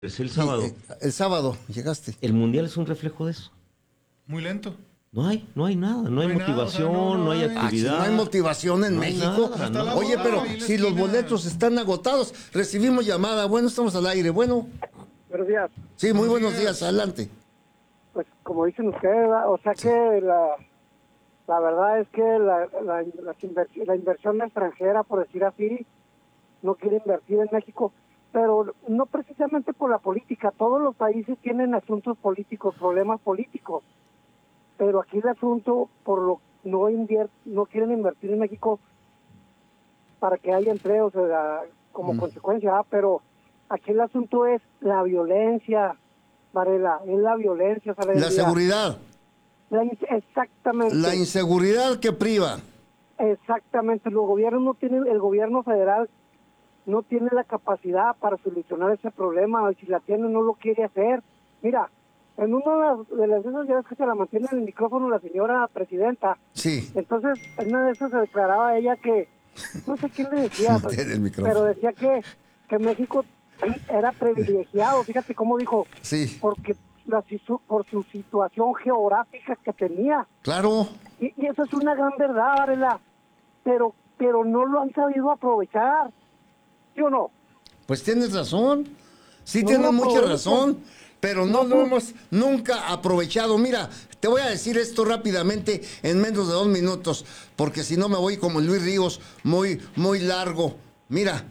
Es el sábado. El sábado llegaste. El mundial es un reflejo de eso. Muy lento. No hay nada, no hay motivación, nada, o sea, no hay hay. actividad. No hay motivación en México. Nada, no. Oye, pero si los boletos están agotados, recibimos llamada. Bueno, estamos al aire. Bueno. Buenos días. Sí, muy buenos días. Adelante. Pues como dicen ustedes, o sea que la verdad es que la inversión extranjera, por decir así, no quiere invertir en México, pero no precisamente por la política. Todos los países tienen asuntos políticos, problemas políticos, pero aquí el asunto no quieren invertir en México para que haya empleos como consecuencia, pero aquí el asunto es la violencia, Varela, es la violencia. La seguridad. Exactamente. La inseguridad que priva. Exactamente, el gobierno federal no tiene la capacidad para solucionar ese problema, y si la tiene no lo quiere hacer. Mira, en una de las veces ya ves que se la mantiene en el micrófono la señora presidenta. Sí. Entonces, en una de esas se declaraba ella que, no sé quién le decía, pero decía que México era privilegiado. Fíjate cómo dijo. Sí. Porque por su situación geográfica que tenía. Claro. Y eso es una gran verdad, Varela, pero no lo han sabido aprovechar, ¿sí o no? Pues tienes razón, sí, No tienes mucha aprovechan. razón, pero no lo hemos nunca aprovechado. Mira, te voy a decir esto rápidamente en menos de 2 minutos, porque si no me voy como Luis Ríos, muy largo. Mira,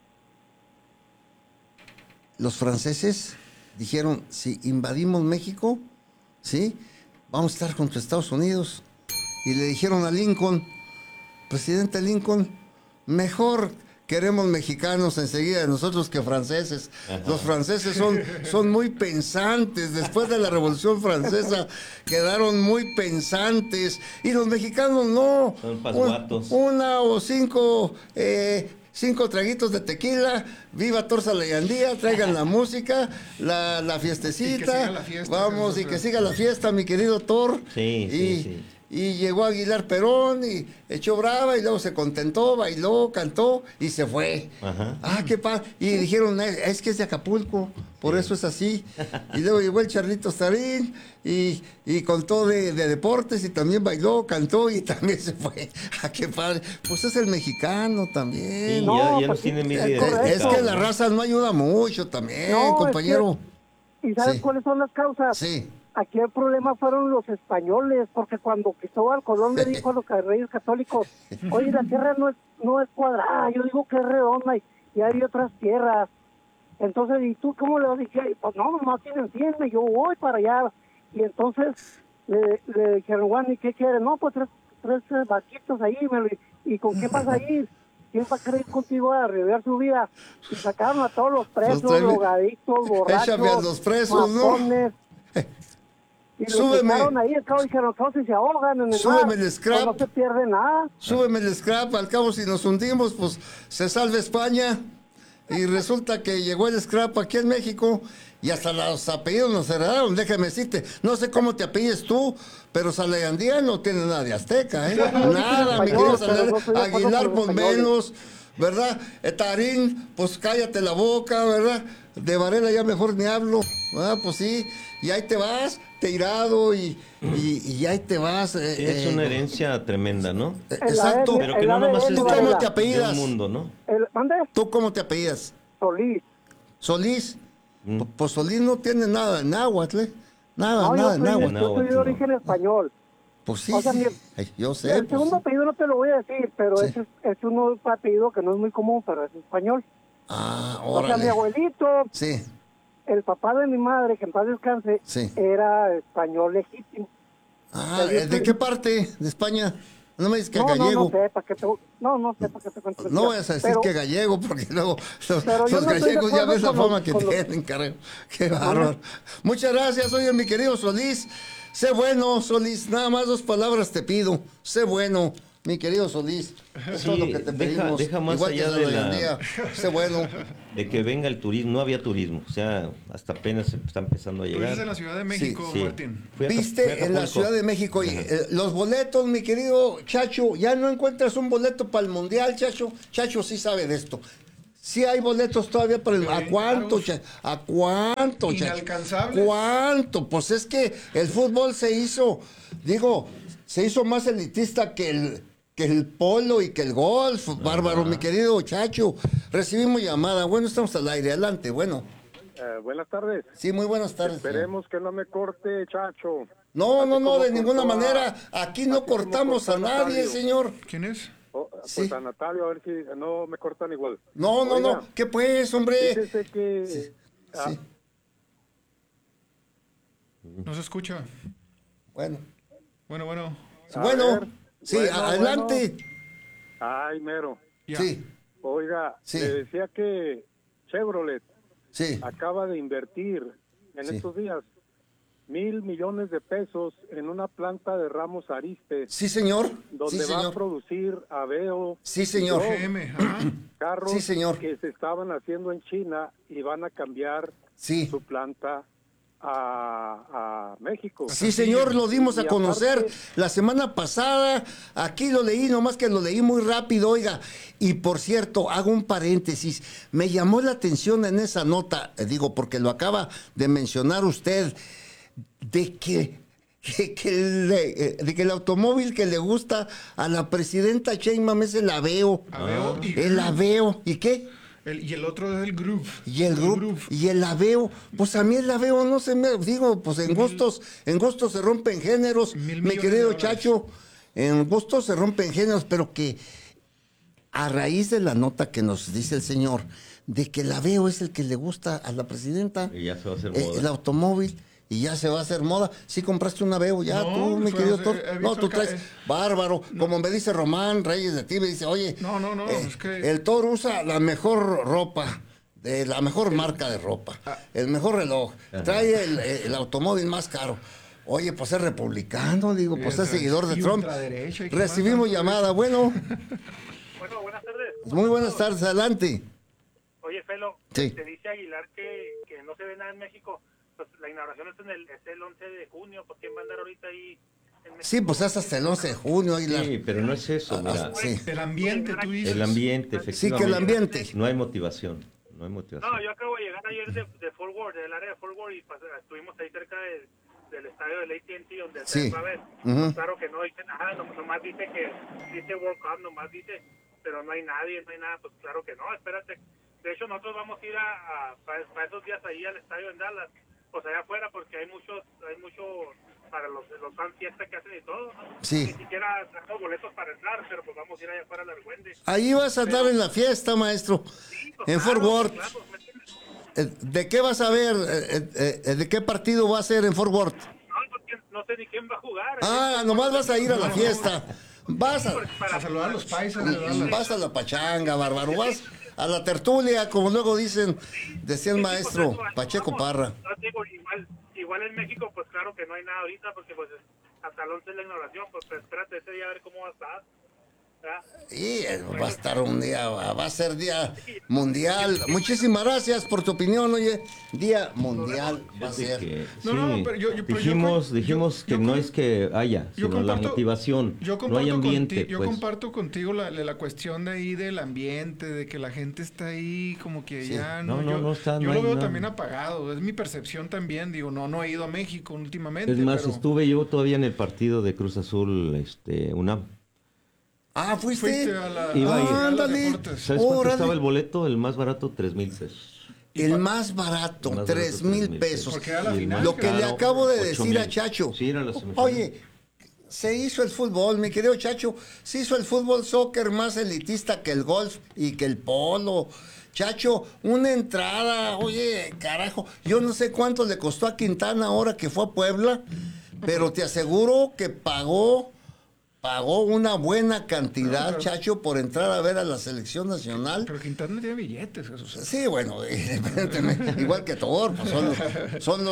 los franceses dijeron, si invadimos México, ¿sí?, vamos a estar contra Estados Unidos. Y le dijeron a Lincoln, presidente Lincoln, mejor queremos mexicanos enseguida de nosotros que franceses. Ajá. Los franceses son muy pensantes. Después de la Revolución Francesa quedaron muy pensantes. Y los mexicanos no. Son pasguatos. Una o 5 traguitos de tequila, viva Torza Leyandía, traigan la música, la fiestecita, y que siga la fiesta, vamos, y que siga la fiesta, mi querido Thor. Sí. Y llegó Aguilar Perón y echó brava y luego se contentó, bailó, cantó y se fue. Ajá. Qué padre. Y dijeron, es que es de Acapulco, por eso es así. Y luego llegó el Charlito Starín y contó de deportes y también bailó, cantó y también se fue. Qué padre. Pues es el mexicano también. Sí, ya nos tienen bien es que la raza no ayuda mucho también, compañero. ¿Y sabes cuáles son las causas? Sí. Aquí el problema fueron los españoles, porque cuando Cristóbal Colón le dijo a los reyes católicos, oye, la tierra no es cuadrada, yo digo que es redonda y hay otras tierras. Entonces, ¿y tú cómo le vas a decir? Pues no, nomás tienen 100, yo voy para allá. Y entonces le dijeron, Juan, ¿y qué quieres? No, pues tres vaquitos ahí, ¿y con qué vas a ir? ¿Quién va a querer ir contigo a arriesgar su vida? Y sacaron a todos los presos, drogadictos, borrachos, échame a los presos, matones, ¿no? Y súbeme. Ahí, al cabo dijeron, si se ahogan en el súbeme mar, el scrap. pues no se pierde nada. Súbeme el scrap, al cabo si nos hundimos, pues se salve España. Y resulta que llegó el scrap aquí en México y hasta los apellidos nos heredaron, déjame decirte. No sé cómo te apellides tú, pero Salayandía no tiene nada de azteca, ¿eh? Nada, mi querido Aguilar, pues menos, ¿verdad? Tarín, pues cállate la boca, ¿verdad? De Varela ya mejor ni hablo, ¿verdad? Pues sí, y ahí te vas, tirado y ahí te vas. Es una herencia tremenda, ¿no? Exacto. Pero que no nomás es ¿Tú cómo te apellidas? del mundo, ¿no? ¿Mande? ¿Tú cómo te apellidas? Solís. ¿Solís? Pues Solís no tiene nada en náhuatl, ¿eh? Nada en náhuatl. Yo soy de origen español. Pues sí, o sea, yo sé. El segundo apellido no te lo voy a decir, pero es un apellido que no es muy común, pero es español. Órale. O sea, mi abuelito, sí, el papá de mi madre, que en paz descanse, era español legítimo. ¿de qué parte de España? No me dices que gallego. No sé, ¿para qué te cuento? No vayas a decir que gallego, porque luego los gallegos ya ves la fama que tienen, carajo. Qué bárbaro. Muchas gracias, oye, mi querido Solís. Sé bueno, Solís, nada más 2 palabras te pido. Sé bueno, mi querido Solís. Eso es lo que te pedimos. Deja más igual allá de sé bueno. De que venga el turismo, no había turismo, o sea, hasta apenas está empezando a llegar. Tú dices en la Ciudad de México, Martín. Viste en la Ciudad de México y los boletos, mi querido Chacho, ya no encuentras un boleto para el Mundial, Chacho. Chacho sí sabe de esto. Sí hay boletos todavía para el... ¿A cuánto, ¿A cuánto, Inalcanzables. ¿Cuánto? Pues es que el fútbol se hizo más elitista que el polo y que el golf, bárbaro, mi querido Chacho. Recibimos llamada. Bueno, estamos al aire. Adelante, bueno. Buenas tardes. Sí, muy buenas tardes. Esperemos que no me corte, Chacho. No, de ninguna manera. Aquí no cortamos a nadie, señor. ¿Quién es? Pues Sí. a Natalio, a ver si no me cortan igual. No. Oiga, ¿Qué pues, hombre? fíjese que... Sí. No se escucha. Bueno. Bueno. A Bueno, ver, sí, bueno, adelante. Ay, mero. Ya. Sí, Oiga, Sí. le decía que Chevrolet sí. acaba de invertir en Sí. estos días 1,000 millones de pesos en una planta de Ramos Arizpe, Sí, señor. donde Sí, va a señor. producir Aveo, Sí, señor. GM, ajá. carros Sí, señor. que se estaban haciendo en China y van a cambiar Sí. su planta a México. Sí, señor, lo dimos a Y conocer aparte- la semana pasada. Aquí lo leí, nomás que lo leí muy rápido, oiga. Y por cierto, hago un paréntesis. Me llamó la atención en esa nota, porque lo acaba de mencionar usted, de que el automóvil que le gusta a la presidenta Sheinbaum es el Aveo. Aveo y El Aveo. ¿Y qué? y el otro es el Groove. Y el grupo, y el Aveo, pues a mí el Aveo no se me, pues en gustos se rompen géneros, 1,000 mi millones querido de dólares. Chacho, en gustos se rompen géneros, pero que a raíz de la nota que nos dice el señor, de que el Aveo es el que le gusta a la presidenta, Y ya se va a hacer el moda. automóvil, y ya se va a hacer moda. ¿Sí compraste un Aveo ya, No, tú, mi pues, querido he Thor? visto No, tú acá, traes, bárbaro, como me dice Román Reyes de ti, me dice, oye, No, es que... el Thor usa la mejor ropa, de la mejor marca de ropa, el mejor reloj, trae el automóvil más caro. Oye, pues es republicano, digo, pues es seguidor de y Trump. ultraderecha, ¿y qué Recibimos más? llamada, bueno, Bueno, buenas tardes. muy buenas tardes, adelante. Oye, Felo, Sí. te dice Aguilar que no se ve nada en México. Pues la inauguración es el 11 de junio. ¿Por quién va a andar ahorita ahí en México? Sí, pues es hasta el 11 de junio, Aguilar. Sí, pero no es eso, mira. Sí. El ambiente, tú dices. El ambiente, efectivamente. Sí, que el ambiente. No hay motivación. No hay motivación. No, yo acabo de llegar ayer de Fort Worth, del área de Fort Worth, y estuvimos ahí cerca del estadio del AT&T, donde Sí. se va a ver. Ujú. Claro que no dice nada, nomás dice que dice World Cup, nomás dice, pero no hay nadie, no hay nada, pues claro que no, espérate. De hecho, nosotros vamos a ir para esos días ahí al estadio en Dallas, pues allá afuera, porque hay mucho para los fan fiesta que hacen y todo, ¿no? Sí. Ni siquiera tenemos boletos para entrar, pero pues vamos a ir allá afuera al Argüende. Ahí vas a andar en la fiesta, maestro, Sí, pues, en Fort claro, Worth. claro, ¿me entiendes? ¿De qué vas a ver? ¿De qué partido va a ser en Fort Worth? No sé ni quién va a jugar. Ah, nomás vas a ir a la fiesta. Vas A saludar a los paisas de Dallas. vas a la pachanga, bárbaro. Vas a la tertulia, como luego decía el maestro Pacheco Parra. No, digo, igual en México, pues claro que no hay nada ahorita, porque pues hasta el 11 es la inauguración, pues espérate ese día a ver cómo va a estar. ¿verdad? Y va a estar un día, va a ser día mundial. Muchísimas gracias por tu opinión, oye. Día mundial va a Fíjate ser. que, No, sí, no, pero dijimos que no es que haya, yo sino la comparto- motivación. Yo No hay ambiente, yo pues. comparto contigo la cuestión de ahí del ambiente, de que la gente está ahí como que ya no. No está, yo no lo hay veo nada. también apagado, es mi percepción también, digo, no he ido a México últimamente. Es más, pero estuve yo todavía en el partido de Cruz Azul, UNAM. Ah, fuiste fuiste. a la Iba a ir. a los Ándale. deportes. ¿Sabes cuánto Órale. estaba el boleto? El más barato, 3,000 pesos. El más barato, El más barato, 3,000 pesos. Porque era la Y el final. más Lo que le caro, acabo de 8,000. decir a Chacho. Sí, eran las semifinales. Oye, se hizo el fútbol, mi querido Chacho. Se hizo el fútbol soccer más elitista que el golf y que el polo. Chacho, una entrada, oye, carajo. Yo no sé cuánto le costó a Quintana ahora que fue a Puebla, pero te aseguro que pagó una buena cantidad, pero- Chacho, por entrar a ver a la selección nacional. Pero Quintana no tiene billetes, Jesús. Sí, bueno, evidentemente, igual que Todor, pues son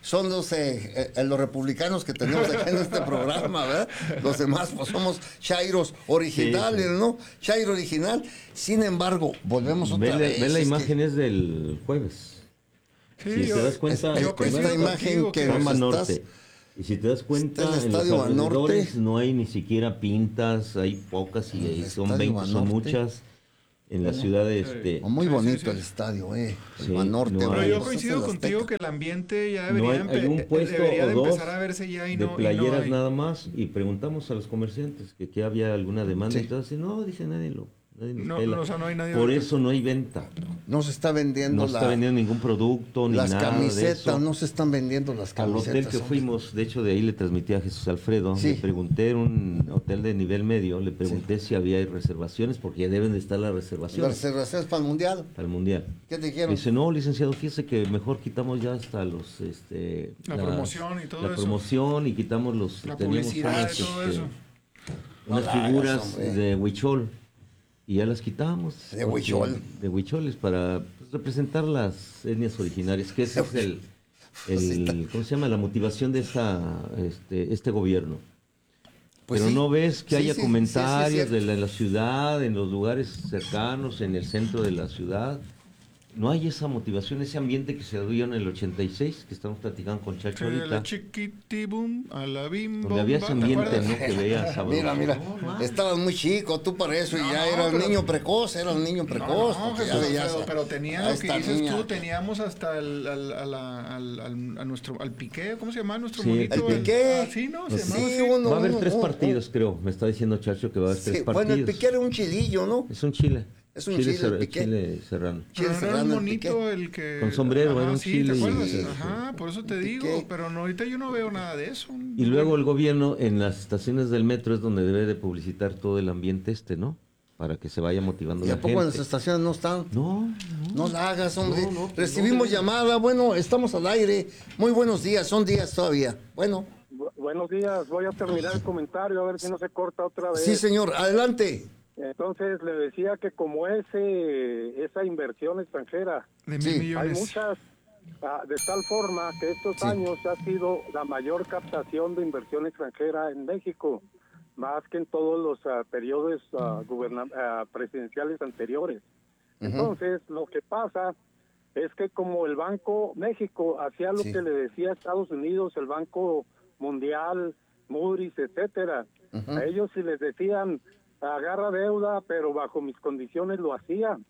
los republicanos que tenemos aquí en este programa, ¿verdad? Los demás, pues somos chairos originales, Sí, sí. ¿no? Chairo original. Sin embargo, volvemos otra vez. Ve la es que imagen es del jueves. Sí, Si te das cuenta, esta el primer imagen partido que fue en nos Banorte. estás- Y si te das cuenta, está el en los Estadio alrededores Banorte. no hay ni siquiera pintas, hay pocas y El son Estadio 20, son Banorte. muchas. en la ciudad Muy Sí, bonito sí, sí. el estadio, el Sí, Banorte. no Pero hay- yo Pues, coincido es el contigo Azteca. que el ambiente ya No debería, hay un puesto debería de o dos empezar a verse ya y de no, y no playeras hay. nada más y preguntamos a los comerciantes que había alguna demanda Sí. y todo así, no, dice nadie nos No, pela. o sea, no hay nadie Por ahorita. eso no hay venta, No se está vendiendo no se está vendiendo ningún producto ni las nada de camisetas, eso. no se están vendiendo las Al camisetas. hotel que hombre. fuimos, de hecho de ahí le transmití a Jesús Alfredo, Sí. le pregunté en un hotel de nivel medio, le pregunté si había reservaciones, porque ya deben de estar las Las reservaciones reservaciones para el Mundial. para el Mundial. ¿Qué te Me dijeron? dice, no, licenciado, fíjese que mejor quitamos ya hasta los, La promoción y todo la eso. promoción y quitamos los, La teníamos publicidad unas, y todo eso. unas No la hagas, figuras hombre. de huichol y ya las quitamos. ¿De porque- huichol? De huicholes para pues, representar las etnias originarias, que ese es ¿cómo se llama? La motivación de este gobierno. Pues Pero sí. no ves que Sí, haya sí, comentarios sí, es de la ciudad, en los lugares cercanos, en el centro de la ciudad. No hay esa motivación, ese ambiente que se dio en el 86, que estamos platicando con Chacho Sí, de ahorita, la chiquitibum a la bim donde había ese ambiente, ¿no? Que veas sabroso. Mira, No, no hay. estabas muy chico, tú para eso, y No, ya no, eras pero- niño precoz, No, porque ya Jesús veías Alfredo, a- pero tenía a lo que esta dices niña. tú, teníamos hasta al Piqué, ¿cómo se llama nuestro Sí, monito? el Piqué. Sí, ¿no? Pues Se llamaba sí, así. uno- Va a haber uno- 3 uno- partidos, creo. Me está diciendo Chacho que va a haber 3 Sí, partidos. bueno, el Piqué era un chilillo, ¿no? Es un chile. Es un chile, el Piqué. Chile serrano. Pero Chile no era Serrano, un el monito Piqué. el que... Con sombrero, Ajá, era un sí, chile ¿te y- acuerdas? sí, Ajá, por eso te El digo, Piqué. pero no, ahorita yo no veo nada de eso. Y luego el gobierno en las estaciones del metro es donde debe de publicitar todo el ambiente ¿no? Para que se vaya motivando ¿Y la a poco en las gente. estaciones no están? No, No la hagas, hombre. No, no, Recibimos no, llamada, bueno, estamos al aire. Muy buenos días, son días todavía. Bueno, Buenos días, voy a terminar el comentario a ver si no se corta otra vez. sí, señor, adelante. Entonces le decía que como esa inversión extranjera, De Sí, 1,000 hay millones. muchas, de tal forma que estos Sí. años ha sido la mayor captación de inversión extranjera en México, más que en todos los periodos presidenciales anteriores. Entonces, lo que pasa es que como el Banco México hacía lo Sí. que le decía a Estados Unidos, el Banco Mundial, Moody's, etcétera, a ellos si les decían agarra deuda, pero bajo mis condiciones lo hacían,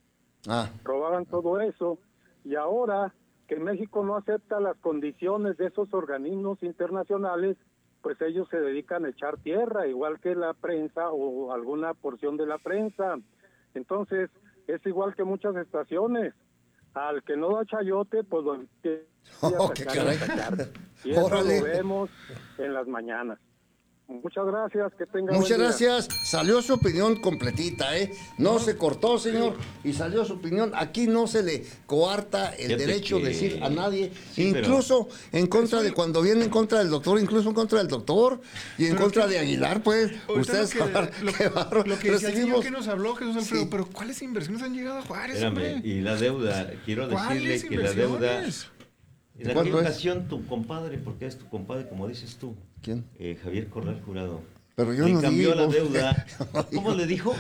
robaban todo eso, y ahora que México no acepta las condiciones de esos organismos internacionales, pues ellos se dedican a echar tierra, igual que la prensa o alguna porción de la prensa. Entonces, es igual que muchas estaciones. Al que no da chayote, pues lo empieza Oh, a qué sacar y a caray. sacar. Y eso Órale. lo vemos en las mañanas. Muchas gracias, que tenga Muchas buen día. gracias. Salió su opinión completita, ¿eh? No se cortó, señor, y salió su opinión. Aquí no se le coarta el Fíjate derecho de que- decir a nadie, Sí, pero- incluso en contra de cuando viene en contra del doctor, incluso en contra del doctor y en Pero contra que- de Aguilar, pues. Ahorita Ustedes qué bárbaro. lo que decía el señor Recibimos- que nos habló, Jesús Alfredo, Sí. pero ¿cuáles inversiones han llegado a Juárez, espérame. hombre? Y la deuda, quiero decirle ¿Cuáles que la deuda... inversiones? En aquella ¿Cuánto es? ocasión, tu compadre, porque es tu compadre, como dices tú, ¿Quién? Javier Corral Jurado, Pero yo le no cambió digo. la deuda. No ¿Cómo le dijo?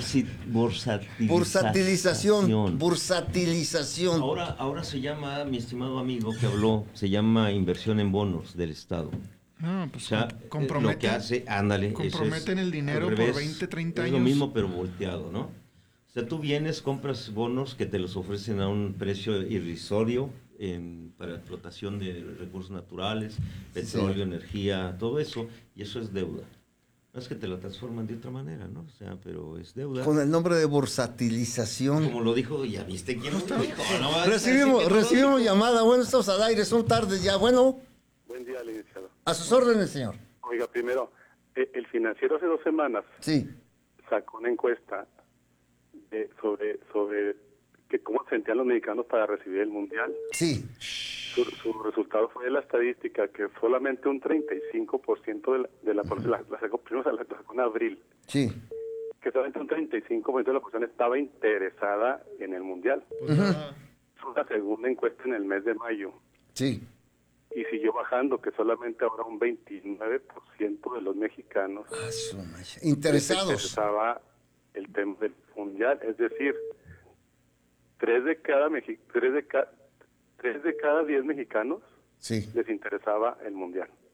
Bursatilización. Bursatilización. Ahora se llama, mi estimado amigo que habló, se llama inversión en bonos del Estado. No, O pues sea, lo que hace, ándale. eso es comprometen el dinero al por revés, 20, 30 es años. lo mismo, pero volteado, ¿no? O sea, tú vienes, compras bonos que te los ofrecen a un precio irrisorio para explotación de recursos naturales, petróleo, energía, todo eso, y eso es deuda. No es que te lo transforman de otra manera, ¿no? O sea, pero es deuda. Con el nombre de bursatilización. Como lo dijo, ya viste quién lo dijo. No vas a decir Recibimos, que no lo recibimos dijo. llamada. Bueno, estamos al aire, son tardes ya. Bueno, Buen día, licenciado. a sus órdenes, señor. Oiga, primero, el Financiero hace 2 semanas Sí. sacó una encuesta sobre que cómo se sentían los mexicanos para recibir el Mundial. Sí. Su resultado fue la estadística que solamente un 35% de la población, la sacó, primero la sacó en abril, Sí. que solamente un 35% de la población estaba interesada en el Mundial. Pues nada. Fue la segunda encuesta en el mes de mayo. Sí. Y siguió bajando, que solamente ahora un 29% de los mexicanos Ah, su macha. les Interesados. interesaba el tema del mundial, es decir, 3 de cada 10 mexicanos Sí. les interesaba el mundial.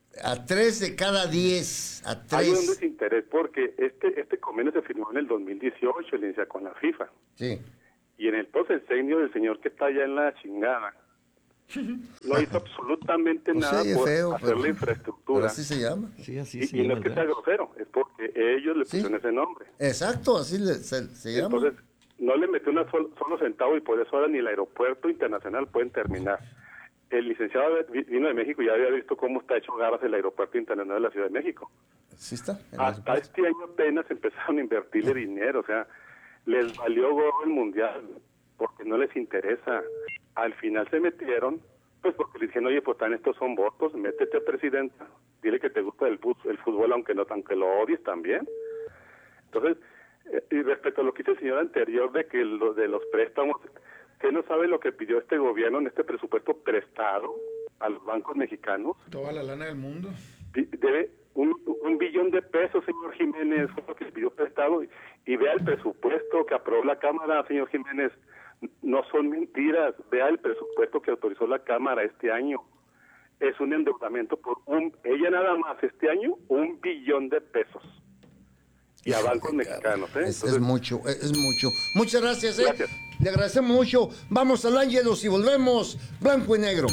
A 3 de cada 10. A 3. Hay un desinterés porque este convenio se firmó en el 2018, inicia con la FIFA. Sí. Y en el post-sexenio del señor que está allá en la chingada, no hizo absolutamente nada por hacer la infraestructura. Pero así se llama. Sí, así Y no es que sea grosero, es porque ellos le pusieron ese nombre. Exacto, así se llama. Entonces, no le metió un solo centavo y por eso ahora ni el aeropuerto internacional pueden terminar. El licenciado vino de México y ya había visto cómo está hecho garras el aeropuerto internacional de la Ciudad de México. Sí está. Hasta este año apenas empezaron a invertirle dinero, o sea, les valió gorro el mundial porque no les interesa. Al final se metieron, pues porque le dijeron, oye, pues tan estos son votos, métete, presidenta, dile que te gusta el fútbol aunque lo odies también. Entonces, y respecto a lo que dice el señor anterior de que de los préstamos, ¿usted no sabe lo que pidió este gobierno en este presupuesto prestado a los bancos mexicanos? Toda la lana del mundo. Debe un billón de pesos, señor Jiménez, fue lo que pidió prestado. Y vea el presupuesto que aprobó la Cámara, señor Jiménez. No son mentiras. Vea el presupuesto que autorizó la Cámara este año. Es un endeudamiento por ella nada más este año, 1 billón de pesos. Y a bancos mexicanos, ¿eh? Entonces, es mucho. Muchas gracias, Gracias. Le agradecemos mucho. Vamos al Ángelos y volvemos blanco y negro.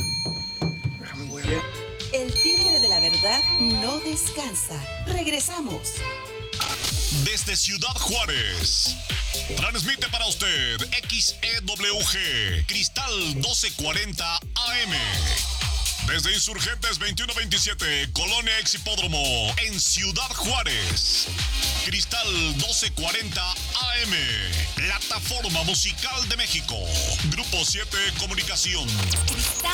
El timbre de la verdad no descansa. Regresamos. Desde Ciudad Juárez, transmite para usted XEWG Cristal 1240 AM. Desde Insurgentes 2127, Colonia Exhipódromo, en Ciudad Juárez. Cristal 1240 AM, plataforma musical de México. Grupo 7 Comunicación. Cristal